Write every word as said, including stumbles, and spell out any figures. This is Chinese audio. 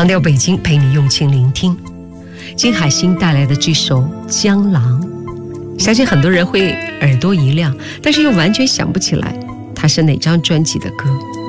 浪调北京陪你用心聆听。金海心带来的这首《江郎》，相信很多人会耳朵一亮，但是又完全想不起来它是哪张专辑的歌。